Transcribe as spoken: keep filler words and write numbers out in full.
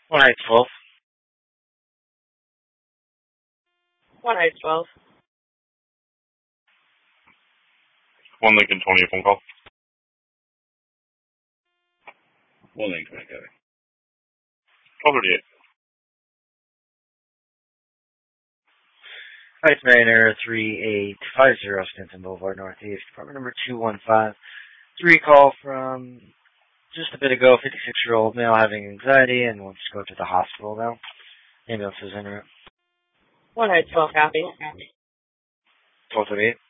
one eight twelve. one eight twelve. one Lincoln twenty, phone call. one Lincoln twenty, copy. twelve thirty-eight. Heights Mariner three eight five zero, Stinson Boulevard, Northeast, apartment number two one five. Three call from just a bit ago, fifty-six-year-old male having anxiety and wants to go to the hospital now. Ambulance is en route. one eight twelve, copy. twelve thirty-eight.